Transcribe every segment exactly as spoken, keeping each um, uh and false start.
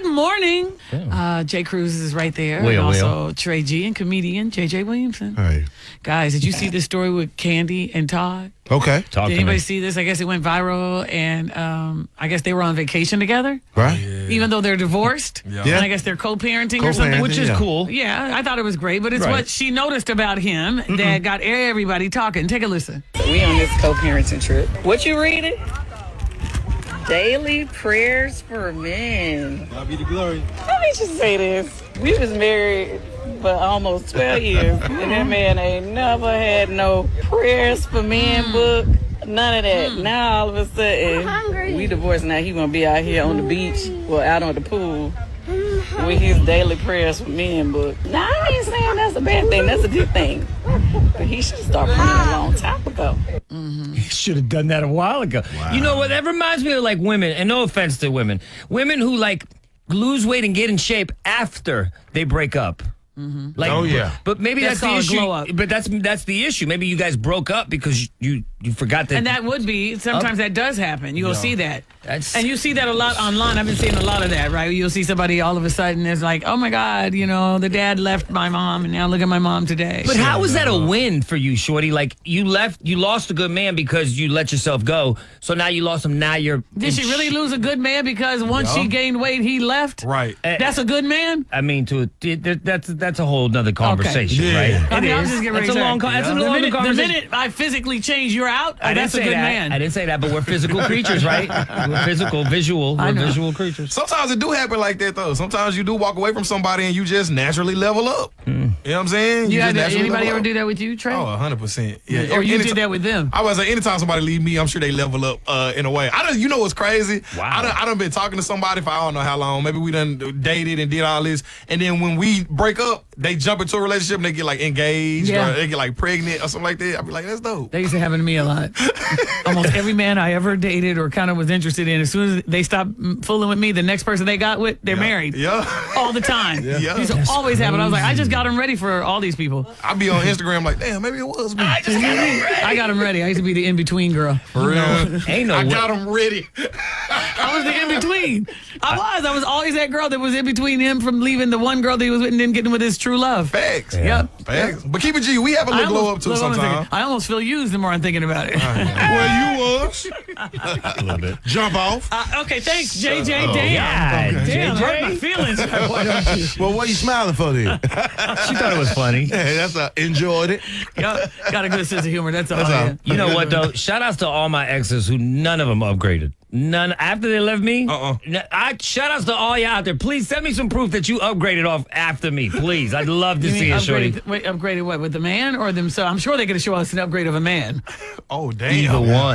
Good morning. Uh, Jay Cruz is right there. Will, and also Will. Trey G and comedian J J Williamson. Hey. Guys, did you see this story with Candy and Todd? Okay. Talk Did to anybody me. see this? I guess it went viral, and um, I guess they were on vacation together, Right? even though they're divorced. Yeah. And I guess they're co-parenting or something. Co-parenting, Which is yeah. cool. Yeah, I thought it was great, but it's Right. what she noticed about him that got everybody talking. Take a listen. We on this co-parenting trip. What you reading? Daily prayers for men. God be the glory. Let me just say this. We was married for almost twelve years, and that man ain't never had no prayers for men book. None of that. Now all of a sudden, we divorced. Now he gonna be out here on the beach, well, out on the pool, with his daily prayers for men book. Now I ain't saying that's a bad thing. That's a good thing. But he should start praying a long time ago. Should have done that a while ago. You know what? That reminds me of like women, and no offense to women, women who like lose weight and get in shape after they break up. Like, Oh, yeah. But maybe That's that's, the called a issue. glow up. But that's that's the issue. Maybe you guys broke up because you you forgot that. And that would be, sometimes that does happen. You'll see that. That's- and you see that a lot online. I've been seeing a lot of that, right? You'll see somebody all of a sudden is like, oh my God, you know, the dad left my mom and now look at my mom today. But how was that a win for you, Shorty? Like you left, you lost a good man because you let yourself go. So now you lost him. Now you're. Did she really lose a good man because once Yeah. she gained weight, he left? Right. That's a good man? I mean, to it, that's that's a whole nother conversation, Yeah. right? I It mean, I was is. just getting ready That's a to say. long, con- that's a The long minute, the conversation. minute I physically change, you're out. I Oh, didn't that's a say good that. man. I didn't say that, but we're physical creatures, right? We're physical, visual. I We're know. visual creatures. Sometimes it do happen like that, though. Sometimes you do walk away from somebody and you just naturally level up. You know what I'm saying? You just had, naturally anybody level ever up. do that with you, Trey? Oh, one hundred percent. Yeah. Or you Anytime- did that with them? I was like, anytime somebody leave me, I'm sure they level up uh, in a way. I don't, you know what's crazy? Wow. I done, I done been talking to somebody for I don't know how long. Maybe we done dated and did all this. And then when we break up, they jump into a relationship and they get like engaged Yeah. or they get like pregnant or something like that. I'd be like, that's dope. That used to happen to me a lot. Almost every man I ever dated or kind of was interested in, as soon as they stopped mm, fooling with me, the next person they got with, they're married. Yeah. All the time. Yeah. It used to always happen. I was like, I just got them ready for all these people. I be on Instagram like, damn, maybe it was me. I got them ready. I used to be the in-between girl. For real. Ain't no I way. got them ready. I was the in-between. I was. I was always that girl that was in between him from leaving the one girl that he was with and then getting with his true love. Facts. Yep. Facts. But keep it G. We have a I little glow up almost- too look, I'm sometimes. thinking- I almost feel used the more I'm thinking about it. Well, you was. A little bit. Jump off. Uh, okay, thanks, J J. Oh, Damn. yeah, Damn, J J. hurt my feelings. Why don't you? Well, what are you smiling for then? She thought it was funny. Yeah, that's a, enjoyed it. Yep, got a good sense of humor. That's all. That's all. yeah. You know what though? Shout outs to all my exes who none of them upgraded. None after they left me. Uh-uh. n- I shout outs to all y'all out there. Please send me some proof that you upgraded off after me. Please, I'd love to You see mean it, shorty. upgraded, wait, upgraded what, with the man or themselves? I'm sure they could show us an upgrade of a man. Oh, damn. Either one.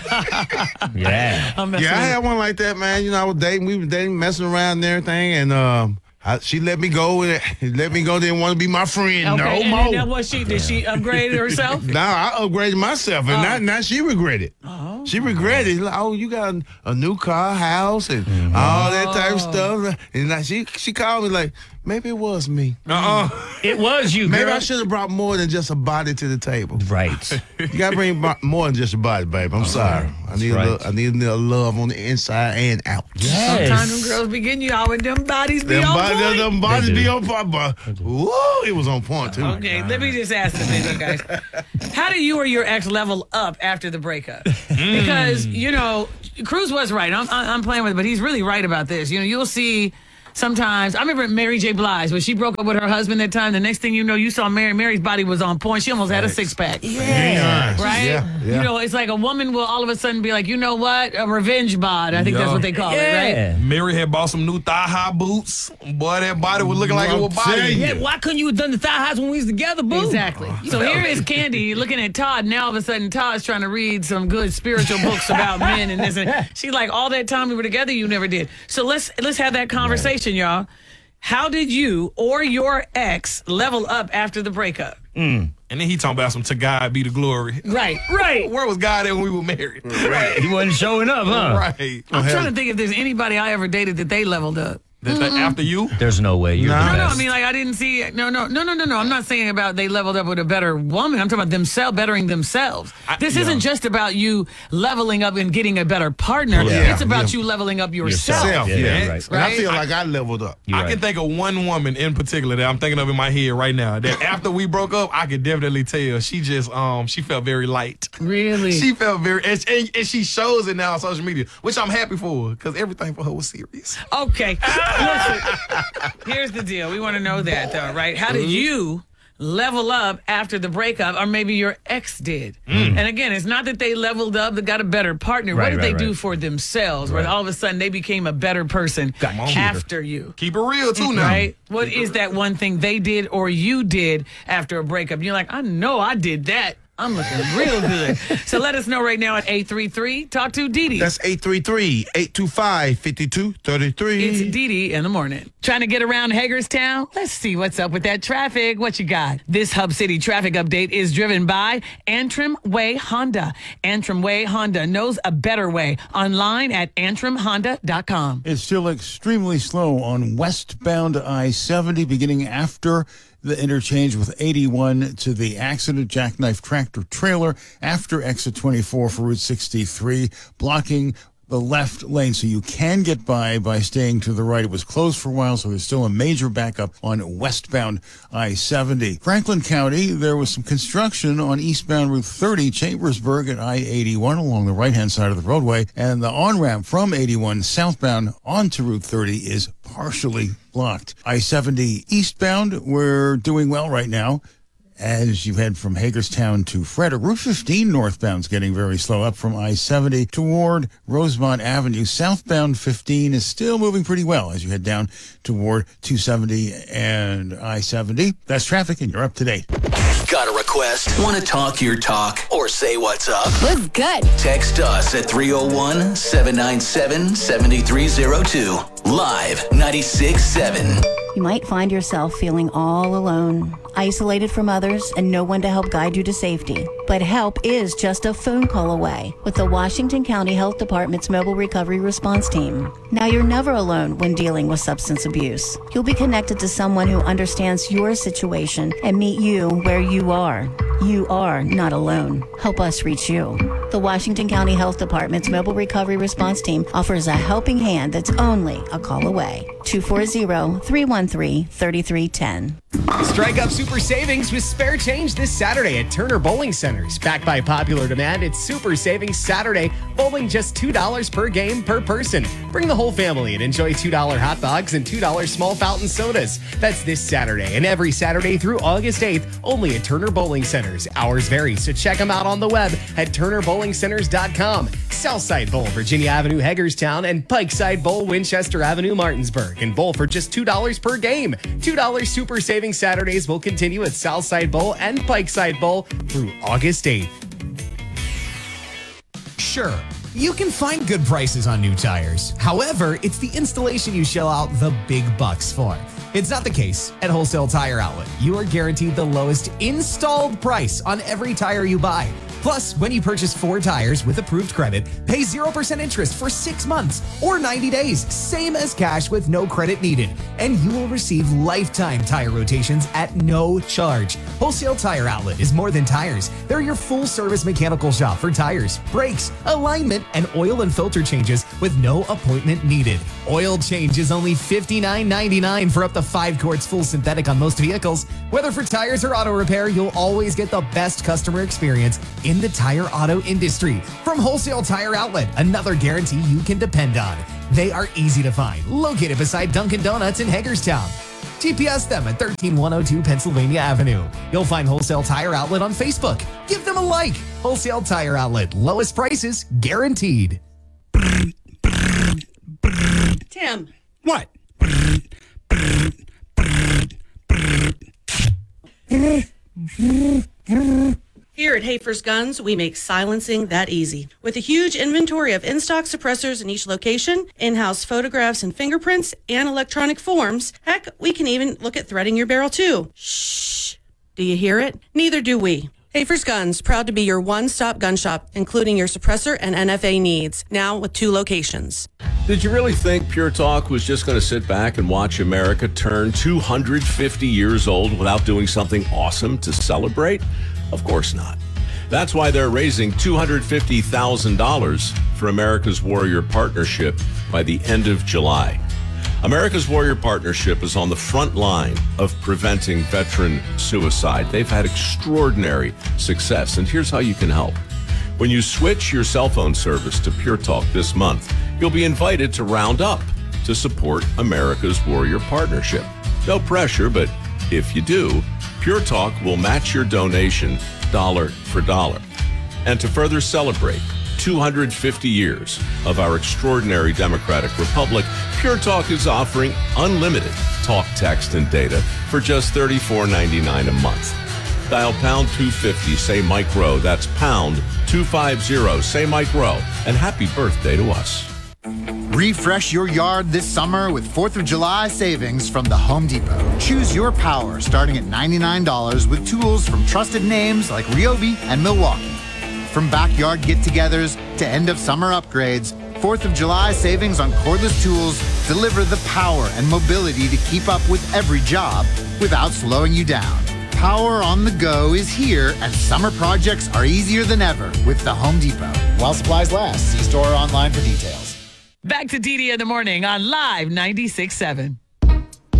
yeah. I'm messing Yeah, I with had one like that, man. You know, I was dating, we were dating, messing around and everything, and um, I, she let me go. And let me go. Didn't want to be my friend Okay, no and more. then what she did? She upgrade herself? Now I upgraded myself, and now, now she regretted. Oh. She regretted. Like, oh, you got a new car, house, and all that type of stuff. And now she she called me like, maybe it was me. Uh-uh. It was you, Maybe girl. I should have brought more than just a body to the table. Right. You gotta bring bo- more than just a body, babe. I'm sorry. I need right. a little, I need a little love on the inside and out. Sometimes them girls be getting you out with them bodies be Them, on body, point. them bodies They do. be on point, but whoa, it was on point too. Okay, let me just ask this, guys. How do you or your ex level up after the breakup? Because, you know, Cruz was right. I'm, I'm playing with it, but he's really right about this. You know, you'll see sometimes. I remember Mary J. Blige, when she broke up with her husband that time, the next thing you know, you saw Mary. Mary's body was on point. She almost had a six-pack. Yeah. Right? Yeah, yeah. You know, it's like a woman will all of a sudden be like, you know what? A revenge bod. I think that's Yeah. what they call it, right? Yeah. Mary had bought some new thigh-high boots. Boy, that body was looking like it was I'm telling body. you. Yeah, why couldn't you have done the thigh highs when we was together, boo? Exactly. So here is Candy looking at Todd. Now all of a sudden, Todd's trying to read some good spiritual books about men and this. And she's like, all that time we were together, you never did. So let's let's have that conversation, y'all. How did you or your ex level up after the breakup? And then he talking about some to God be the glory. Right, right. Where was God at when we were married? He wasn't showing up, huh? Right. I'm trying to think if there's anybody I ever dated that they leveled up. That they- after you? There's no way you're Nah. the No, no, best. I mean, like, I didn't see, no, no, no, no, no, no. I'm not saying about they leveled up with a better woman. I'm talking about themselves, bettering themselves. I- this yeah. isn't just about you leveling up and getting a better partner. Yeah. It's about Yeah. you leveling up yourself. Self, Yeah, yeah. yeah, right. And I Right? feel like I leveled up. You're I right. can think of one woman in particular that I'm thinking of in my head right now. That after we broke up, I could definitely tell she just um she felt very light. Really? She felt very, and, and, and she shows it now on social media, which I'm happy for because everything for her was serious. Okay. Listen, here's the deal. We want to know that, though, right? How did you level up after the breakup, or maybe your ex did? And again, it's not that they leveled up, they got a better partner. Right, what did right, they right. do for themselves, where Right. all of a sudden they became a better person Got cuter. after you? Keep it real too now. Right? What is that one thing they did or you did after a breakup? You're like, I know I did that. I'm looking real good. So let us know right now at eight three three. Talk to Dee Dee. That's eight three three, eight two five, five two three three. It's Dee Dee in the morning. Trying to get around Hagerstown? Let's see what's up with that traffic. What you got? This Hub City traffic update is driven by Antrim Way Honda. Antrim Way Honda knows a better way. Online at antrim honda dot com. It's still extremely slow on westbound I seventy, beginning after the interchange with eighty-one to the accident, jackknife tractor trailer after exit twenty-four for Route sixty-three, blocking the left lane, so you can get by by staying to the right. It was closed for a while, so there's still a major backup on westbound I seventy. Franklin County, there was some construction on eastbound Route thirty, Chambersburg at I eighty-one along the right-hand side of the roadway, and the on-ramp from eighty-one southbound onto Route thirty is partially blocked. I seventy eastbound, we're doing well right now as you head from Hagerstown to Frederick. Route fifteen northbound is getting very slow up from I seventy toward Rosemont Avenue. Southbound fifteen is still moving pretty well as you head down toward two seventy and I seventy. That's traffic, and you're up to date. Got a request? Want to talk your talk or say what's up? What's good? Text us at three oh one, seven nine seven, seven three oh two. Live ninety-six seven. You might find yourself feeling all alone, isolated from others, and no one to help guide you to safety. But help is just a phone call away with the Washington County Health Department's Mobile Recovery Response Team. Now you're never alone when dealing with substance abuse. You'll be connected to someone who understands your situation and meet you where you are. You are not alone. Help us reach you. The Washington County Health Department's Mobile Recovery Response Team offers a helping hand that's only a call away. two four zero, three one three, three three one zero. Strike up super savings with spare change this Saturday at Turner Bowling Centers. Backed by popular demand, it's Super Savings Saturday. Bowling just two dollars per game per person. Bring the whole family and enjoy two dollar hot dogs and two dollar small fountain sodas. That's this Saturday and every Saturday through August eighth, only at Turner Bowling Centers. Hours vary, so check them out on the web at turner bowling centers dot com. Southside Bowl, Virginia Avenue, Hagerstown, and Pikeside Bowl, Winchester Avenue, Martinsburg. And bowl for just two dollars per game. two dollar Super Savings Saturdays will continue at Southside Bowl and Pikeside Bowl through August eighth. Sure, you can find good prices on new tires. However, it's the installation you shell out the big bucks for. It's not the case at Wholesale Tire Outlet. You are guaranteed the lowest installed price on every tire you buy. Plus, when you purchase four tires with approved credit, pay zero percent interest for six months or ninety days, same as cash with no credit needed. And you will receive lifetime tire rotations at no charge. Wholesale Tire Outlet is more than tires. They're your full-service mechanical shop for tires, brakes, alignment, and oil and filter changes with no appointment needed. Oil change is only fifty-nine ninety-nine for up to five quarts full synthetic on most vehicles. Whether for tires or auto repair, you'll always get the best customer experience in the tire auto industry. From Wholesale Tire Outlet, another guarantee you can depend on. They are easy to find, located beside Dunkin' Donuts in Hagerstown. G P S them at one three one oh two Pennsylvania Avenue. You'll find Wholesale Tire Outlet on Facebook. Give them a like. Wholesale Tire Outlet, lowest prices guaranteed. Tim. What? Here at Hafer's Guns, we make silencing that easy. With a huge inventory of in-stock suppressors in each location, in-house photographs and fingerprints, and electronic forms, heck, we can even look at threading your barrel too. Shh. Do you hear it? Neither do we. Hafer's Guns, proud to be your one-stop gun shop, including your suppressor and N F A needs, now with two locations. Did you really think Pure Talk was just going to sit back and watch America turn two hundred fifty years old without doing something awesome to celebrate? Of course not. That's why they're raising two hundred fifty thousand dollars for America's Warrior Partnership by the end of July. America's Warrior Partnership is on the front line of preventing veteran suicide. They've had extraordinary success, and here's how you can help. When you switch your cell phone service to Pure Talk this month, you'll be invited to round up to support America's Warrior Partnership. No pressure, but if you do, Pure Talk will match your donation dollar for dollar. And to further celebrate two hundred fifty years of our extraordinary democratic republic, Pure Talk is offering unlimited talk, text, and data for just thirty-four ninety-nine a month. Dial pound two fifty, say Mike Rowe. That's pound two fifty, say Mike Rowe. And happy birthday to us. Refresh your yard this summer with fourth of July savings from the Home Depot. Choose your power starting at ninety-nine dollars with tools from trusted names like Ryobi and Milwaukee. From backyard get-togethers to end-of-summer upgrades, fourth of July savings on cordless tools deliver the power and mobility to keep up with every job without slowing you down. Power on the go is here, and summer projects are easier than ever with the Home Depot. While supplies last, see store or online for details. Back to D D in the morning on Live ninety-six point seven.